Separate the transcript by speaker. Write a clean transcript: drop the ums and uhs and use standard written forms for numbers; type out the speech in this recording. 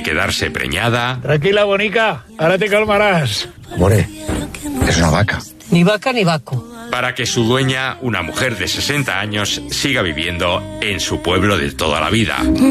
Speaker 1: quedarse preñada.
Speaker 2: Tranquila, bonica, ahora te calmarás.
Speaker 3: More, es una vaca.
Speaker 4: Ni vaca ni vaco.
Speaker 1: Para que su dueña, una mujer de 60 años, siga viviendo en su pueblo de toda la vida.